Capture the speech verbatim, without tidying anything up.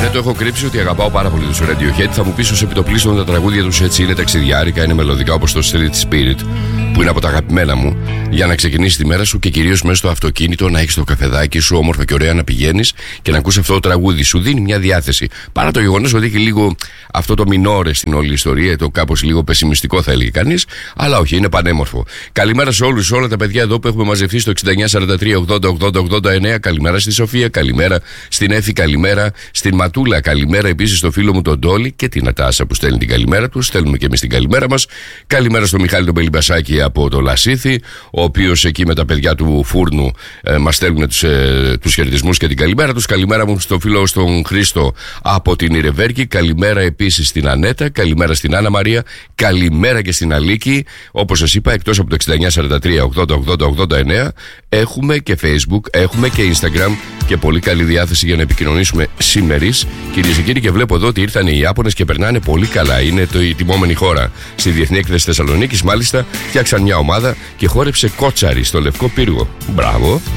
Δεν το έχω κρύψει ότι αγαπάω πάρα πολύ τους Radiohead. Θα μου πεις ως επιτοπλίστων τα τραγούδια τους έτσι είναι ταξιδιάρικα, είναι μελωδικά όπως το Street Spirit, που είναι από τα αγαπημένα μου, για να ξεκινήσει τη μέρα σου και κυρίως μέσα στο αυτοκίνητο να έχεις το καφεδάκι σου, όμορφα και ωραία να πηγαίνεις και να ακούς αυτό το τραγούδι. Σου δίνει μια διάθεση. Παρά το γεγονός ότι έχει λίγο αυτό το μινόρε στην όλη ιστορία, το κάπως λίγο πεσημιστικό θα έλεγε κανείς, αλλά όχι, είναι πανέμορφο. Καλημέρα σε όλους, όλα τα παιδιά εδώ που έχουμε μαζευτεί στο εξήντα εννιά σαράντα τρία ογδόντα ογδόντα ογδόντα εννέα. Καλημέρα στη Σοφία, καλημέρα στην Έφη, καλημέρα στην Ματούλα, καλημέρα επίσης στο φίλο μου τον Ντόλι και την Ατάσα που στέλνει την καλημέρα του. Στέλνουμε και εμείς την καλημέρα μας. Καλημέρα στο Μιχάλη τον Πελιμπασάκη από το Λασίθι, ο οποίος εκεί με τα παιδιά του φούρνου ε, μας στέλνουν τους, ε, τους χαιρετισμούς και την καλημέρα τους. Καλημέρα μου στο φίλο στον Χρήστο από την Ιρεβέρκη. Καλημέρα επίσης στην Ανέτα. Καλημέρα στην Άννα Μαρία. Καλημέρα και στην Αλίκη. Όπως σας είπα, εκτός από το εξήντα εννιά σαράντα τρία ογδόντα ογδόντα ογδόντα εννέα, έχουμε και Facebook, έχουμε και Instagram και πολύ καλή διάθεση για να επικοινωνήσουμε σήμερις. Κυρίες και κύριοι, και βλέπω εδώ ότι ήρθαν οι Ιάπωνες και περνάνε πολύ καλά. Είναι το, η τιμόμενη χώρα στη Διεθνή Έκθεση Θεσσαλονίκης. Μάλιστα, φτιάξαν μια ομάδα και χόρεψε κότσαρι στο Λευκό Πύργο. Μπράβο.